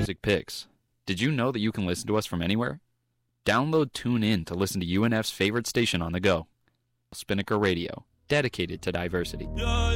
music picks. Did you know that you can listen to us from anywhere? Download TuneIn to listen to UNF's favorite station on the go. Spinnaker Radio, dedicated to diversity.